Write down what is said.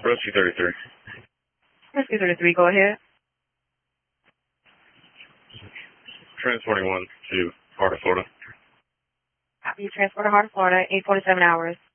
Rescue 33. Rescue 33, go ahead. Transporting one to Heart of Florida. You transport to Heart of Florida, 8:47 hours.